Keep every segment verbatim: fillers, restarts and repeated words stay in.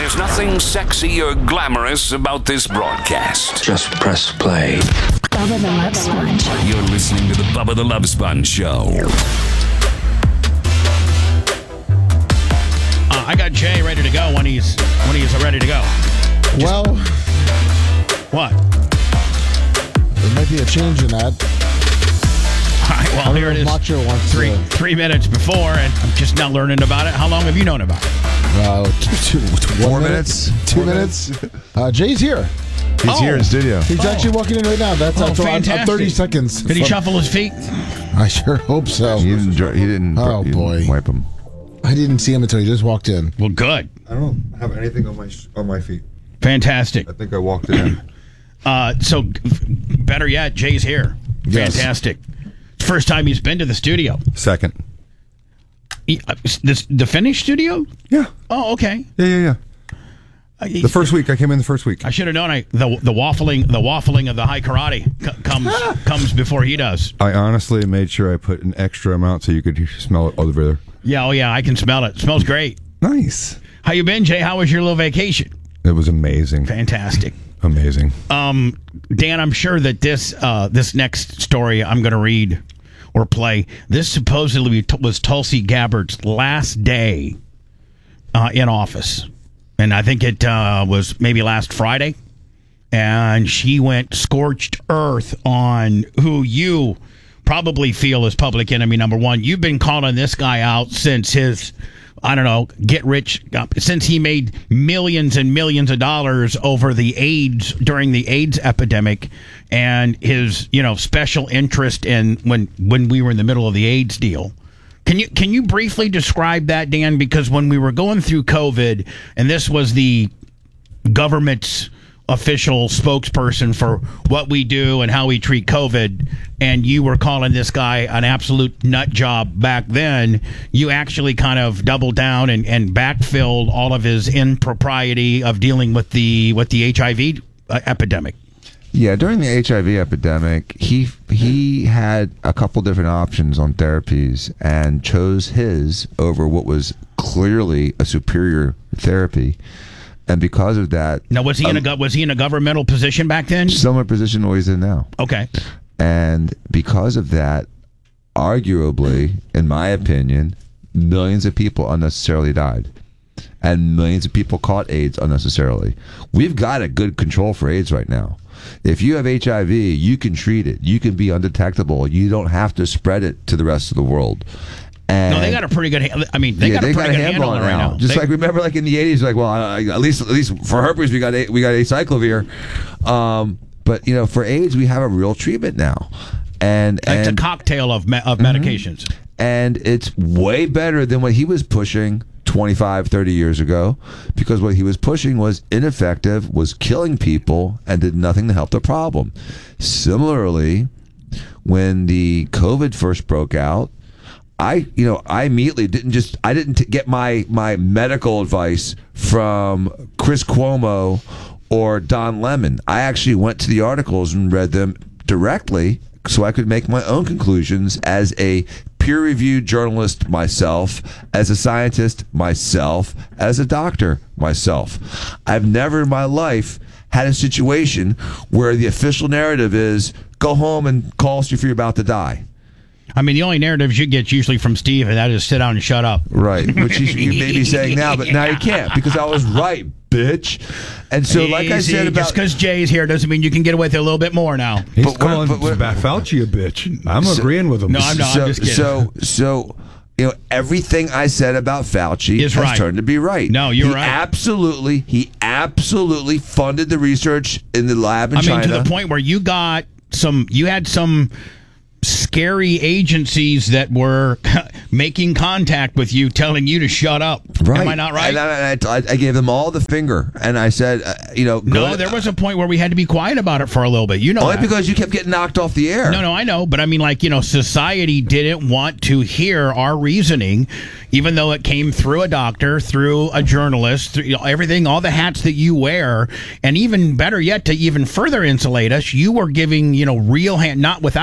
There's nothing sexy or glamorous about this broadcast. Just press play. Bubba the Love Sponge. You're listening to the Bubba the Love Sponge Show. Uh, I got Jay ready to go when he's when he's ready to go. Just, well, what? There might be a change in that. All right, well, here it is. Macho wants three to, three minutes before, and I'm just now learning about it. How long have you known about it? Uh, two, two, Four minute, minutes. Two Four minutes. Uh, Jay's here. He's Oh. here in studio. He's Oh. actually walking in right now. That's Oh, uh, on, on fantastic. thirty seconds. Did he from- shuffle his feet? I sure hope so. He didn't. dr- He didn't. Oh, he didn't boy. Wipe him. I didn't see him until he just walked in. Well, good. I don't have anything on my on my feet. Fantastic. I think I walked in. Uh, so, better yet, Jay's here. Yes. Fantastic. First time he's been to the studio. Second. He, uh, this, the finished studio? Yeah. Oh, okay. Yeah. Yeah. Yeah. Uh, The first week I came in. The first week. I should have known. I the the waffling the waffling of the high karate c- comes comes before he does. I honestly made sure I put an extra amount so you could smell it over there. Yeah, oh yeah, I can smell it. It smells great. Nice. How you been, Jay? How was your little vacation? It was amazing. Fantastic. Amazing. Um, Dan, I'm sure that this uh, this next story I'm going to read or play, this supposedly t- was Tulsi Gabbard's last day uh, in office. And I think it uh, was maybe last Friday. And she went scorched earth on who you probably feel is public enemy number one. You've been calling this guy out since his, I don't know, get rich, since he made millions and millions of dollars over the AIDS, during the AIDS epidemic, and his, you know, special interest in when, when we were in the middle of the AIDS deal. Can you can you briefly describe that, Dan? Because when we were going through COVID, and this was the government's official spokesperson for what we do and how we treat COVID, and you were calling this guy an absolute nut job back then, you actually kind of doubled down and, and backfilled all of his impropriety of dealing with the with the H I V uh, epidemic. Yeah, during the H I V epidemic, he he had a couple different options on therapies and chose his over what was clearly a superior therapy. And because of that, Now, was he in a gov- was he in a governmental position back then? similar position to what he's in now. Okay. And because of that, arguably, in my opinion, millions of people unnecessarily died. And millions of people caught AIDS unnecessarily. We've got a good control for AIDS right now. If you have H I V, you can treat it. You can be undetectable. You don't have to spread it to the rest of the world. And No, they got a pretty good. ha- I mean, they yeah, got a they pretty got a good handle handle on on it it right now. now. Just They- like remember, like in the eighties, like well, uh, at least at least for herpes, we got a, we got acyclovir. Um, but you know, for AIDS, we have a real treatment now, and like and a cocktail of me- of medications. and it's way better than what he was pushing twenty-five, thirty years ago, because what he was pushing was ineffective, was killing people, and did nothing to help the problem. Similarly, when the COVID first broke out, I, you know, I immediately didn't just, I didn't t- get my, my medical advice from Chris Cuomo or Don Lemon. I actually went to the articles and read them directly so I could make my own conclusions as a peer-reviewed journalist myself, as a scientist myself, as a doctor myself. I've never in my life had a situation where the official narrative is go home and call us if you're about to die. I mean, the only narratives you get usually from Steve, and that is sit down and shut up. Right, which he, you may be saying now, but now you can't because I was right, bitch. And so, like I Easy. said about just because Jay's here doesn't mean you can get away with it a little bit more now. He's But what- calling but what- Fauci a bitch. I'm So- agreeing with him. No, I'm not. so, just kidding. so, so, you know, everything I said about Fauci Is has right. turned to be right. No, you're he right. Absolutely, he absolutely funded the research in the lab in I mean, China. to the point where you got some, you had some scary agencies that were making contact with you, telling you to shut up. Right. Am I not right? And I, I, I gave them all the finger, and I said, uh, you know, no, go- there was a point where we had to be quiet about it for a little bit. You know only that. because you kept getting knocked off the air. No, no, I know, but I mean, like, you know, society didn't want to hear our reasoning, even though it came through a doctor, through a journalist, through, you know, everything, all the hats that you wear, and even better yet, to even further insulate us, you were giving, you know, real hand, not without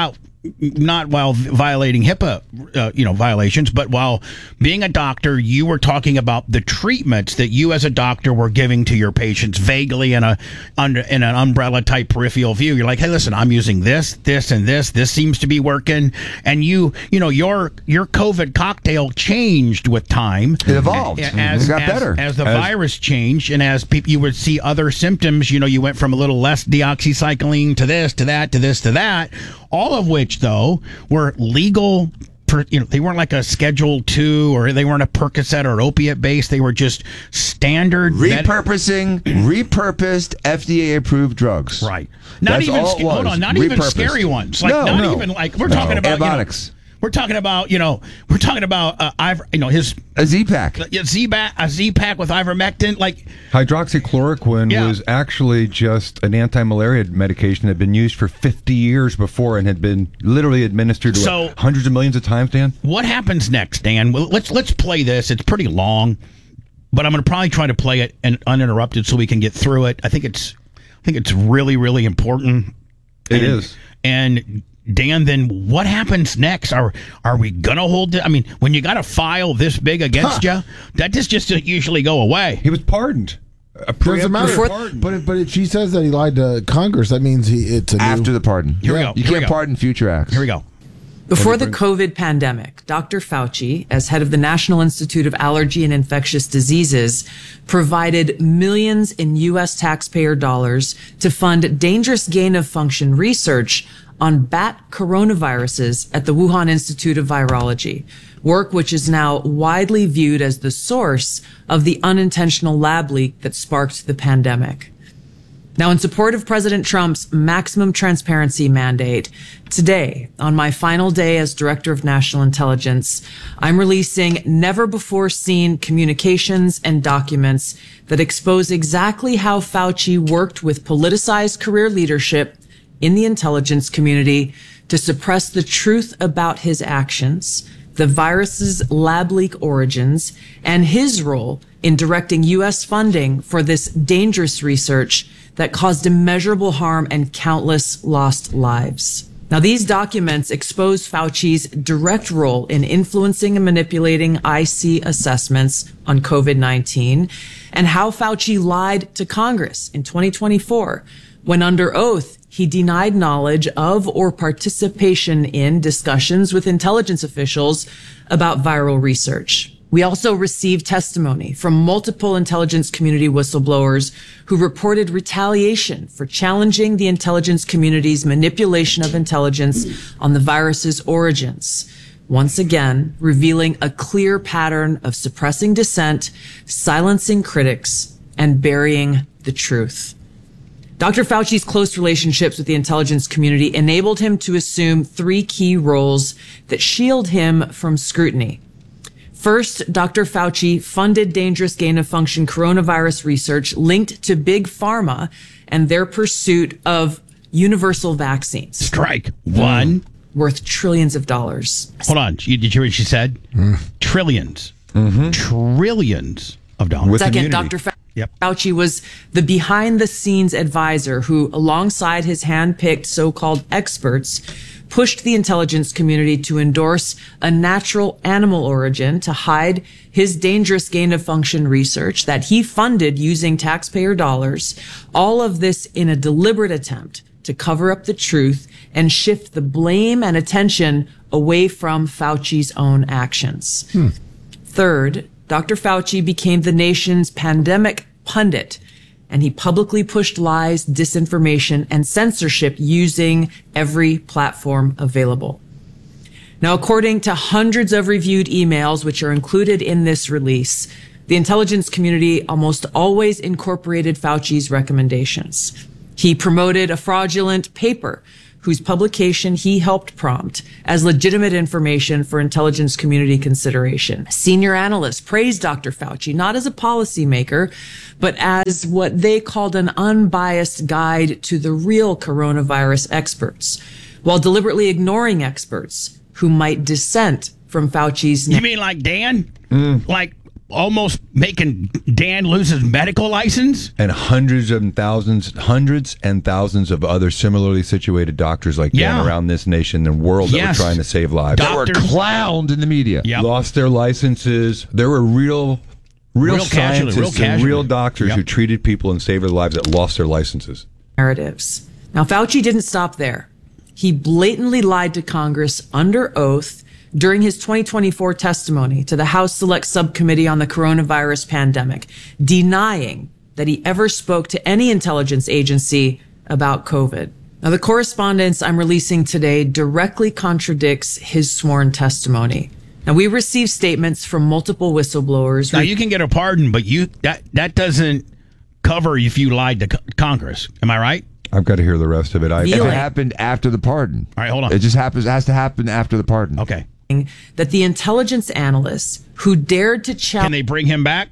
not while violating HIPAA, uh, you know, violations, but while being a doctor, you were talking about the treatments that you as a doctor were giving to your patients vaguely in a under in an umbrella type peripheral view. You're like, hey, listen, I'm using this, this, and this. This seems to be working, and you, you know, your your COVID cocktail changed with time. It evolved. A- As, It got as- better. as the As- virus changed, and as people you would see other symptoms. You know, you went from a little less deoxycycline to this, to that, to this, to that. All of which, though, were legal. Per, you know, they weren't like a Schedule Two, or they weren't a Percocet or opiate based. They were just standard vet- Repurposing, repurposed F D A approved drugs. Right. Not That's even all sca- it was. hold on. Not even Repurposed. scary ones. Like No, not no. even like we're No. talking about you know, Antibiotics. we're talking about you know we're talking about uh, I've you know his A Z-Pack. a Z-Pack a Z-Pack with ivermectin. Like Hydroxychloroquine Yeah. was actually just an anti-malaria medication that had been used for fifty years before and had been literally administered So- what, hundreds of millions of times, Dan? what happens next, Dan? Well, let's let's play this. It's pretty long, but I'm going to probably try to play it and uninterrupted so we can get through it. I think it's I think it's really really important. It and, is. And Dan, then what happens next? Are are we gonna hold it? I mean, when you got a file this big against you, that just just usually go away. He was pardoned. A Doesn't matter. preemptive pardon. But if, but if she says that he lied to Congress, that means he it's a new, After the pardon. Here we go. You Here we can't go. pardon future acts. Here we go. Before the COVID pandemic, Doctor Fauci, as head of the National Institute of Allergy and Infectious Diseases, provided millions in U S taxpayer dollars to fund dangerous gain of function research on bat coronaviruses at the Wuhan Institute of Virology, work which is now widely viewed as the source of the unintentional lab leak that sparked the pandemic. Now, in support of President Trump's maximum transparency mandate, today, on my final day as Director of National Intelligence, I'm releasing never-before-seen communications and documents that expose exactly how Fauci worked with politicized career leadership in the intelligence community to suppress the truth about his actions, the virus's lab leak origins, and his role in directing U S funding for this dangerous research that caused immeasurable harm and countless lost lives. Now, these documents expose Fauci's direct role in influencing and manipulating I C assessments on COVID nineteen and how Fauci lied to Congress in twenty twenty-four when under oath he denied knowledge of or participation in discussions with intelligence officials about viral research. We also received testimony from multiple intelligence community whistleblowers who reported retaliation for challenging the intelligence community's manipulation of intelligence on the virus's origins. Once again, revealing a clear pattern of suppressing dissent, silencing critics, and burying the truth. Doctor Fauci's close relationships with the intelligence community enabled him to assume three key roles that shield him from scrutiny. First, Doctor Fauci funded dangerous gain-of-function coronavirus research linked to Big Pharma and their pursuit of universal vaccines Strike one. worth trillions of dollars. Hold on. You, did you hear what she said? Trillions. Trillions of dollars. With Second, immunity. Doctor Fa- Yep. Fauci was the behind-the-scenes advisor who, alongside his hand-picked so-called experts, pushed the intelligence community to endorse a natural animal origin to hide his dangerous gain-of-function research that he funded using taxpayer dollars, all of this in a deliberate attempt to cover up the truth and shift the blame and attention away from Fauci's own actions. Third, Doctor Fauci became the nation's pandemic pundit, and he publicly pushed lies, disinformation, and censorship using every platform available. Now, according to hundreds of reviewed emails, which are included in this release, the intelligence community almost always incorporated Fauci's recommendations. He promoted a fraudulent paper whose publication he helped prompt as legitimate information for intelligence community consideration. Senior analysts praised Doctor Fauci not as a policymaker, but as what they called an unbiased guide to the real coronavirus experts, while deliberately ignoring experts who might dissent from Fauci's. You mean like Dan? Like almost making Dan lose his medical license? And hundreds and thousands, hundreds and thousands of other similarly situated doctors like Yeah. Dan around this nation and world that Yes. were trying to save lives. They were Doctors- clowned in the media. Yep. Lost their licenses. There were real, real, Real casualty, scientists real and casualty. real doctors Yep. who treated people and saved their lives that lost their licenses. narratives. Now, Fauci didn't stop there. He blatantly lied to Congress under oath during his twenty twenty-four testimony to the House Select Subcommittee on the Coronavirus Pandemic, denying that he ever spoke to any intelligence agency about COVID. Now, the correspondence I'm releasing today directly contradicts his sworn testimony. Now, we received statements from multiple whistleblowers. Now, you can get a pardon, but you that that doesn't cover if you lied to co- Congress. Am I right? I've got to hear the rest of it. I, If Really? it happened after the pardon. All right, hold on. It just happens has to happen after the pardon. Okay. that the intelligence analysts who dared to Can challenge they bring him back?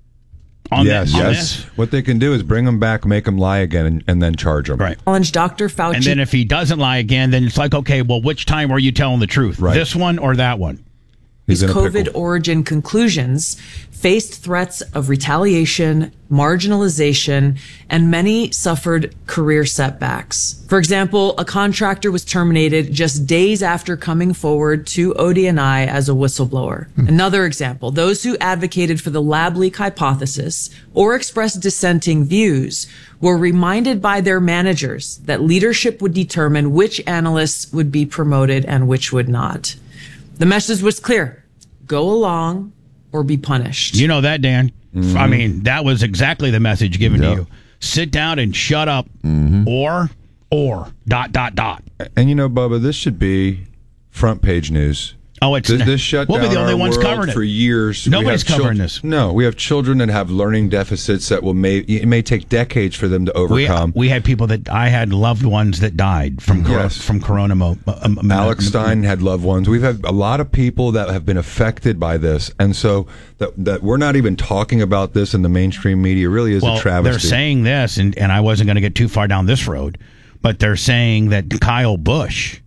On yes, this, on yes. this? What they can do is bring them back, make them lie again, and, and then charge them. Right. Doctor Fauci And then if he doesn't lie again, then it's like, okay, well, which time were you telling the truth? Right. This one or that one? He's his in a COVID pickle. origin conclusions faced threats of retaliation, marginalization, and many suffered career setbacks. For example, a contractor was terminated just days after coming forward to O D N I as a whistleblower. Another example, those who advocated for the lab leak hypothesis or expressed dissenting views were reminded by their managers that leadership would determine which analysts would be promoted and which would not. The message was clear. Go along or be punished. You know that, Dan. I mean, that was exactly the message given Yep. to you. Sit down and shut up, or, or, dot, dot, dot. And you know, Bubba, this should be front page news. Oh, it's This, this shut we'll down be the only our ones world covering it. for years. We Nobody's have covering chil- this. No, we have children that have learning deficits that will may it may take decades for them to We, overcome. we had people that I had loved ones that died from cor- Yes. from corona. Mo- um, um, Alex Stein had loved ones. We've had a lot of people that have been affected by this, and so that that we're not even talking about this in the mainstream media really is Well, a travesty. they're saying this, and, and I wasn't going to get too far down this road, but they're saying that Kyle Busch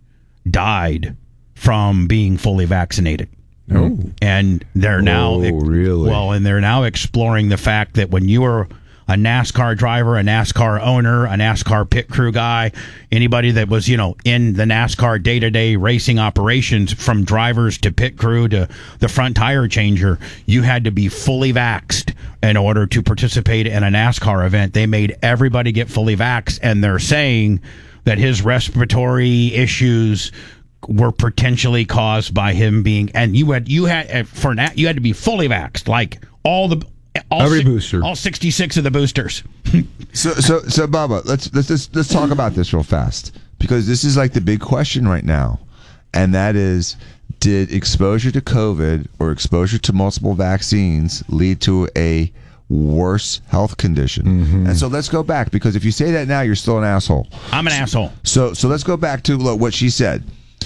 died from being fully vaccinated. Oh. And they're now Oh, really? well, and they're now exploring the fact that when you were a NASCAR driver, a NASCAR owner, a NASCAR pit crew guy, anybody that was, you know, in the NASCAR day-to-day racing operations, from drivers to pit crew to the front tire changer, you had to be fully vaxxed in order to participate in a NASCAR event. They made everybody get fully vaxxed, and they're saying that his respiratory issues were potentially caused by him being, and you had you had for na- you had to be fully vaxxed, like all the all Every si- booster. all sixty-six of the boosters. So, so, so, Bubba, let's let's let's, let's talk about this real fast, because this is like the big question right now, and that is, did exposure to COVID or exposure to multiple vaccines lead to a worse health condition? Mm-hmm. And so let's go back, because if you say that now, you're still an asshole. I'm an asshole. So, so let's go back to look, what she said.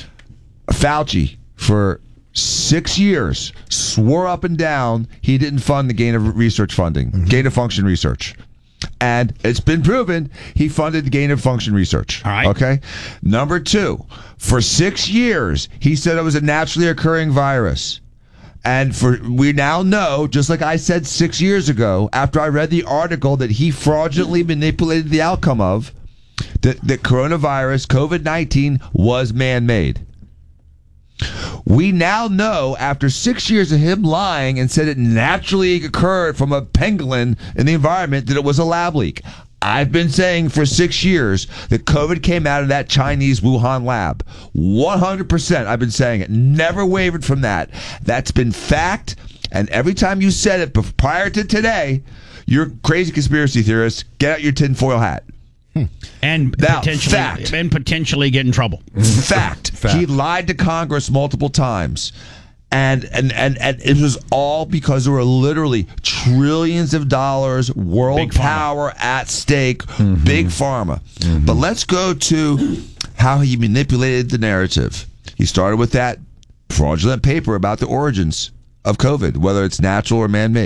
Fauci, for six years, swore up and down he didn't fund the gain of research funding, Mm-hmm. gain of function research. And it's been proven he funded gain of function research. All right. Okay. Number two, for six years, he said it was a naturally occurring virus. And for we now know, just like I said six years ago, after I read the article that he fraudulently manipulated the outcome of, that, that coronavirus, COVID nineteen, was man-made. We now know, after six years of him lying and said it naturally occurred from a pangolin in the environment, that it was a lab leak. I've been saying for six years that COVID came out of that Chinese Wuhan lab. one hundred percent I've been saying it. Never wavered from that. That's been fact. And every time you said it bef- prior to today, you're crazy conspiracy theorists. Get out your tinfoil hat. And Now, potentially fact. and potentially get in trouble. Fact. Fact. He lied to Congress multiple times. And, and and and it was all because there were literally trillions of dollars, world Big pharma. power at stake, big pharma. But let's go to how he manipulated the narrative. He started with that fraudulent paper about the origins of COVID, whether it's natural or man-made.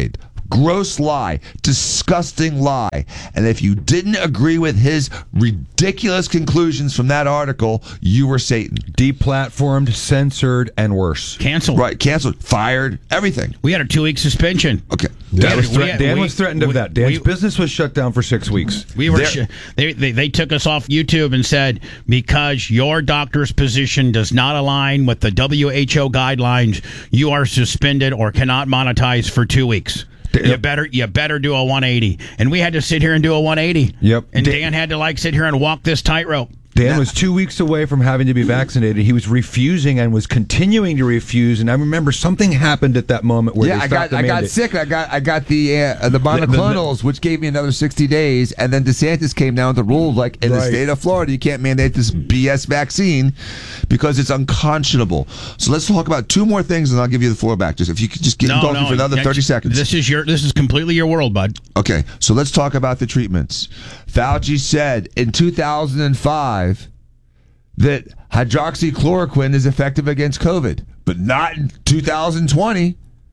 Gross lie. Disgusting lie. And if you didn't agree with his ridiculous conclusions from that article, you were Satan. Deplatformed, censored, and worse. Canceled. Right, canceled, fired, everything. We had a two-week suspension. Okay. Dan, Dan, was, thre- we- Dan we- was threatened of we- that. Dan's we- business was shut down for six weeks. We were There- sh- they, they they took us off YouTube and said, because your doctor's position does not align with the W H O guidelines, you are suspended or cannot monetize for two weeks. You better you better do a one eighty. And we had to sit here and do a one eighty. Yep. And Dan- Dan had to like sit here and walk this tightrope. Dan was two weeks away from having to be vaccinated. He was refusing and was continuing to refuse. And I remember something happened at that moment where Yeah, they I stopped got the I got mandate. sick. I got I got the uh, the monoclonals, which gave me another sixty days, and then DeSantis came down with the rules like in the Right. state of Florida, you can't mandate this B S vaccine because it's unconscionable. So let's talk about two more things, and I'll give you the floor back. Just if you could just get indulge me for another yeah, thirty seconds. This is your this is completely your world, bud. Okay, so let's talk about the treatments. Fauci said in two thousand five that hydroxychloroquine is effective against COVID, but not in two thousand twenty.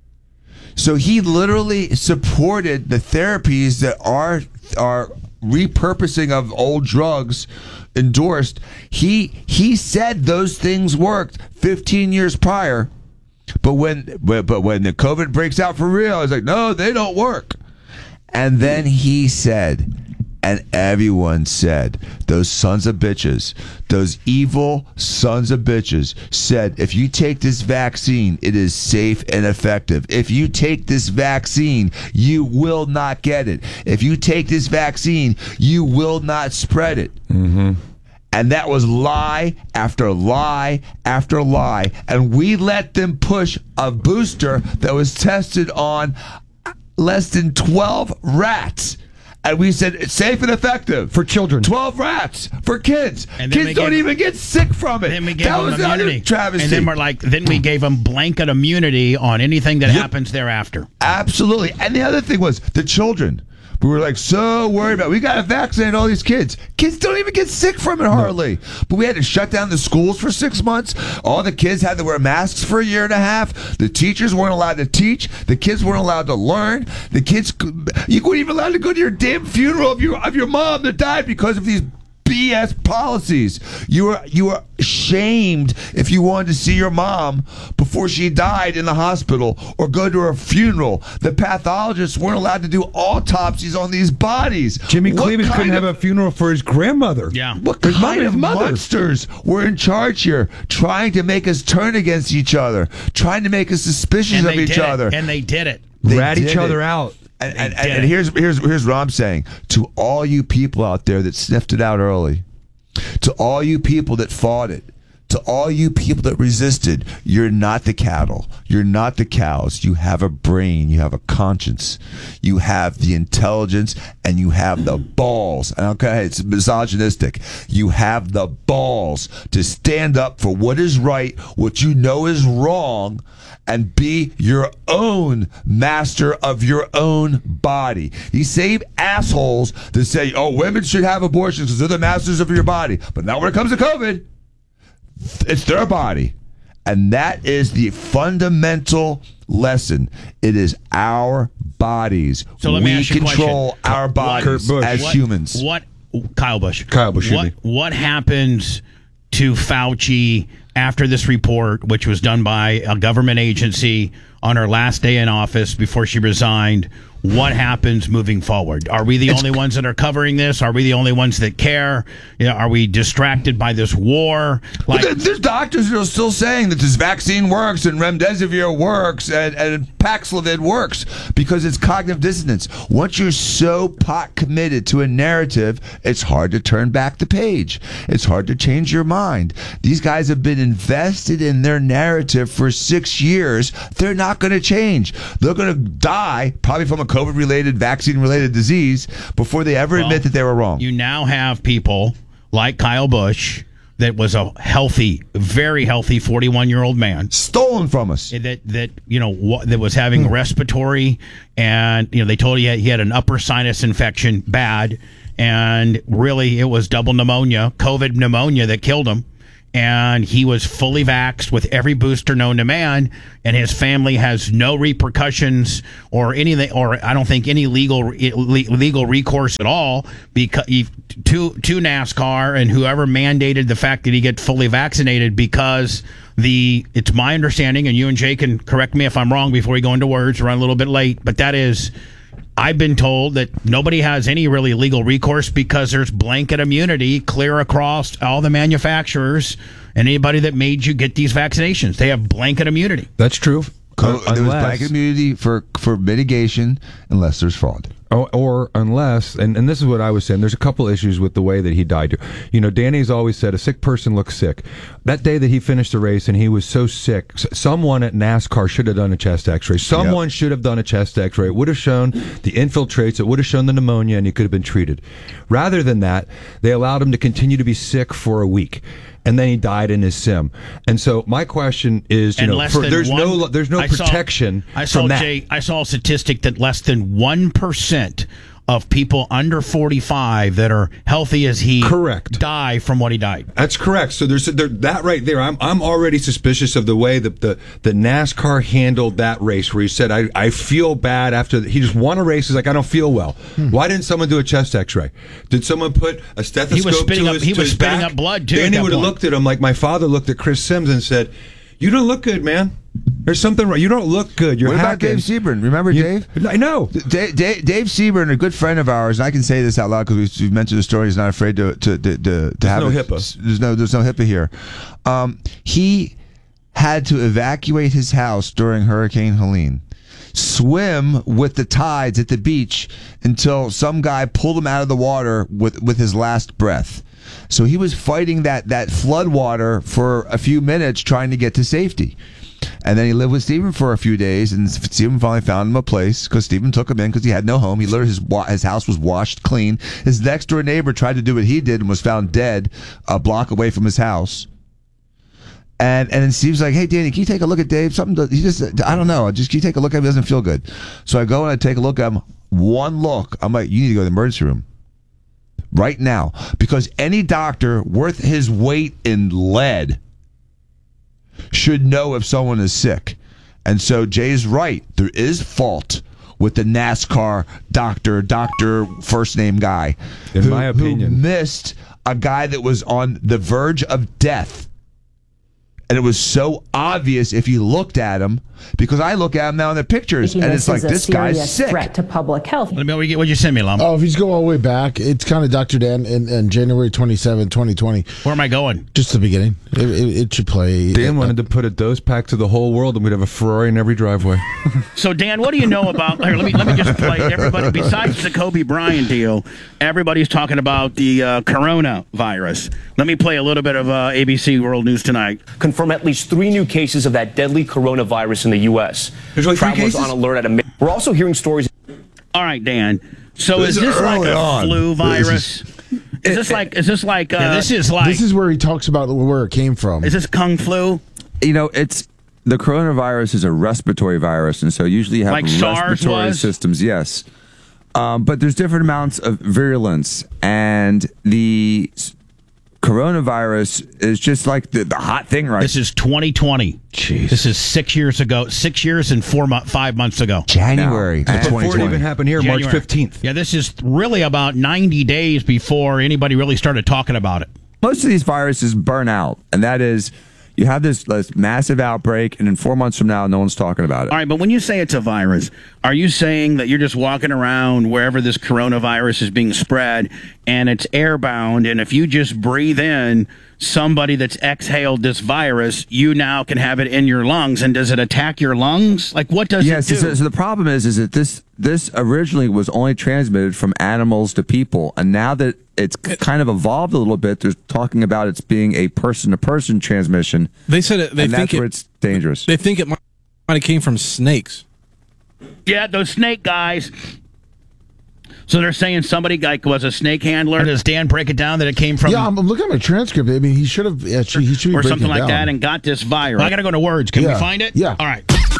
So he literally supported the therapies that are are repurposing of old drugs endorsed. He he said those things worked fifteen years prior, but when but, but when the COVID breaks out for real, it's like, no, they don't work. And then he said, and everyone said, those sons of bitches, those evil sons of bitches said, if you take this vaccine, it is safe and effective. If you take this vaccine, you will not get it. If you take this vaccine, you will not spread it. Mm-hmm. And that was lie after lie after lie. And we let them push a booster that was tested on less than twelve rats. And we said it's safe and effective For children. twelve rats for kids. And then we Kids don't gave- even get sick from it. Then we gave that them was the immunity. other travesty. And then we're like, then we gave them blanket immunity on anything that happens thereafter. Absolutely. And the other thing was the children. We were like so worried about, we got to vaccinate all these kids. Kids don't even get sick from it hardly. But we had to shut down the schools for six months. All the kids had to wear masks for a year and a half. The teachers weren't allowed to teach. The kids weren't allowed to learn. The kids, you weren't even allowed to go to your damn funeral of your, of your mom that died because of these B S policies. You were you were shamed if you wanted to see your mom before she died in the hospital or go to her funeral. The pathologists weren't allowed to do autopsies on these bodies. Jimmy What Cleveland kind couldn't have of- a funeral for his grandmother. Yeah. What His kind mother- of his mother. monsters were in charge here, trying to make us turn against each other, trying to make us suspicious And of they each did other? it. And they did it. They Rat each did other it. out. And, and, They and, did and it. here's here's here's what I'm saying to all you people out there that sniffed it out early, to all you people that fought it, to all you people that resisted. You're not the cattle. You're not the cows. You have a brain. You have a conscience. You have the intelligence, and you have the balls. And okay, it's misogynistic. You have the balls to stand up for what is right, what you know is wrong, and be your own master of your own body. These same assholes that say, oh, women should have abortions because they're the masters of your body. But not when it comes to COVID. It's their body. And that is the fundamental lesson. It is our bodies. So let me we ask you a control question. our What- bodies Kurt Busch. as what, humans. What Kyle Busch? Kyle Busch, What excuse me. what happens to Fauci after this report, which was done by a government agency on her last day in office before she resigned? What happens moving forward? Are we the only ones that are covering this? Are we the only ones that care? You know, are we distracted by this war? But Like, there- there's doctors that are still saying that this vaccine works and remdesivir works and, and Paxlovid works because it's cognitive dissonance. Once you're so pot committed to a narrative, it's hard to turn back the page. It's hard to change your mind. These guys have been invested in their narrative for six years. They're not going to change. They're going to die probably from a COVID-related, vaccine-related disease before they ever well, admit that they were wrong. you now have people like Kyle Busch, that was a healthy, very healthy forty-one-year-old man. Stolen from us. that that you know wha- that was having respiratory, and you know they told you he had an upper sinus infection, bad, and really it was double pneumonia, COVID pneumonia that killed him. and he was fully vaxxed with every booster known to man, and his family has no repercussions or anything, or I don't think any legal legal recourse at all because he, to to NASCAR and whoever mandated the fact that he get fully vaccinated, because the it's my understanding, and you and Jay can correct me if I'm wrong before we go into words. We're a little bit late, but that is, I've been told that nobody has any really legal recourse because there's blanket immunity clear across all the manufacturers and anybody that made you get these vaccinations. They have blanket immunity. That's true. Co- there was Unless- blanket immunity for, for mitigation unless there's fraud. Or, or unless, and, and this is what I was saying, there's a couple issues with the way that he died. You know, Danny's always said a sick person looks sick. That day that he finished the race and he was so sick, s- someone at NASCAR should have done a chest x-ray. Someone Yep. should have done a chest x-ray. It would have shown the infiltrates, it would have shown the pneumonia, and he could have been treated. Rather than that, they allowed him to continue to be sick for a week. And then he died in his sim. And so my question is, you And know, less for, than there's one- no there's no I saw- protection I saw from that. Jay, I saw a statistic that less than one percent of people under forty-five that are healthy as he Correct. die from what he died. That's correct. So there's there, that right there. I'm I'm already suspicious of the way that the the NASCAR handled that race, where he said, "I I feel bad after the, he just won a race. He's like, I don't feel well. Hmm. Why didn't someone do a chest X-ray? Did someone put a stethoscope spitting to up- his he to was his spitting back? up blood, too, at Danny that would have point. looked at him like my father looked at Chris Sims and said, "You don't look good, man. There's something wrong. You don't look good. You're What about hacking." Dave Sebring? Remember You- Dave? I know. Dave, Dave, Dave Sebring, a good friend of ours, and I can say this out loud because we've, we've mentioned the story. He's not afraid to to to, to, to have no it. HIPAA. There's no there's no HIPAA here. Um, he had to evacuate his house during Hurricane Helene, swim with the tides at the beach until some guy pulled him out of the water with with his last breath. So he was fighting that that flood water for a few minutes, trying to get to safety. And then he lived with Stephen for a few days, and Stephen finally found him a place because Stephen took him in because he had no home. He literally his wa- his house was washed clean. His next door neighbor tried to do what he did and was found dead a block away from his house. And and then Steve's like, "Hey Danny, can you take a look at Dave? Something does, he just I don't know. Just can you take a look at him? He doesn't feel good." So I go and I take a look at him. One look, I'm like, "You need to go to the emergency room right now," because any doctor worth his weight in lead should know if someone is sick. And so Jay's right. There is fault with the NASCAR doctor, doctor first name guy. In who- my opinion. who missed a guy that was on the verge of death. And it was so obvious if you looked at him, because I look at him now in the pictures, and it's like, this guy's sick. Threat to public health. Let me what you, what'd you send me, Lum? Oh, if he's going all the way back, it's kind of Doctor Dan in, in January twenty-seventh, twenty twenty. Where am I going? Just the beginning. It, it, it should play. Dan wanted to put a dose pack to the whole world, and we'd have a Ferrari in every driveway. So Dan, what do you know about? Here, let me let me just play. Everybody, besides the Kobe Bryant deal, everybody's talking about the uh, coronavirus. Let me play a little bit of uh, A B C World News Tonight. Confirm at least three new cases of that deadly coronavirus in the U S. There's only three Travelers cases? on alert at a. mi- We're also hearing stories. All right, Dan. So This is is this like early a on. flu This virus? Is, this like? Is this like? Uh, Yeah, this is like. This is where he talks about where it came from. Is this kung flu? You know, it's the coronavirus is a respiratory virus, and so usually you have Like SARS respiratory was? systems. Yes, um, but there's different amounts of virulence, and the s- coronavirus is just like the, the hot thing right. This is twenty twenty. Jeez. This is six years ago. Six years and four mo- five months ago. January Now, of and Before it even twenty twenty. happened here, January. March fifteenth. Yeah, this is really about ninety days before anybody really started talking about it. Most of these viruses burn out, and that is, you have this, this massive outbreak, and in four months from now, no one's talking about it. All right, but when you say it's a virus, are you saying that you're just walking around wherever this coronavirus is being spread and it's airbound, and if you just breathe in somebody that's exhaled this virus, you now can have it in your lungs, and does it attack your lungs? Like, what does Yes. it do? So, so the problem is, is that this this originally was only transmitted from animals to people, and now that it's kind of evolved a little bit, they're talking about it's being a person-to-person transmission. They said it, they and think that's where it, it's dangerous. They think it might have came from snakes. Yeah, those snake guys. So they're saying somebody like was a snake handler. Does Dan break it down that it came from? Yeah, I'm, I'm looking at my transcript. I mean, he should have. Yeah, he should be or breaking something it like down. that, and got this virus. I got to go to words. Can Yeah. we find it? Yeah. All right.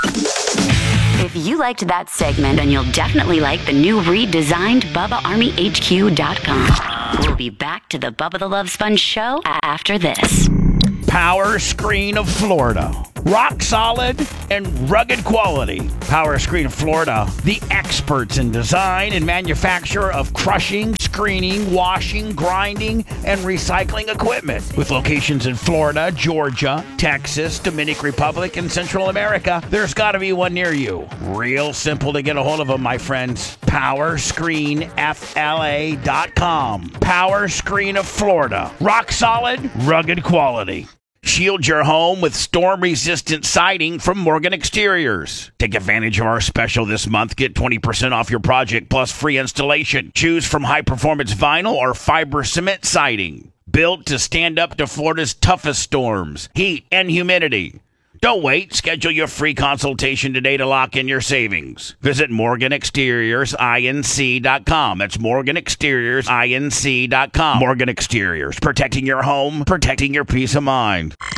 If you liked that segment, then you'll definitely like the new redesigned Bubba Army H Q dot com. We'll be back to the Bubba the Love Sponge show after this. Power Screen of Florida. Rock solid and rugged quality. Power Screen of Florida, the experts in design and manufacture of crushing, screening, washing, grinding, and recycling equipment. With locations in Florida, Georgia, Texas, Dominican Republic, and Central America, there's got to be one near you. Real simple to get a hold of them, my friends. power screen f l a dot com. Power Screen of Florida. Rock solid, rugged quality. Shield your home with storm-resistant siding from Morgan Exteriors. Take advantage of our special this month. Get twenty percent off your project plus free installation. Choose from high-performance vinyl or fiber cement siding. Built to stand up to Florida's toughest storms, heat, and humidity. Don't wait. Schedule your free consultation today to lock in your savings. Visit Morgan Exteriors Inc dot com. That's Morgan Exteriors Inc dot com. Morgan Exteriors. Protecting your home, protecting your peace of mind.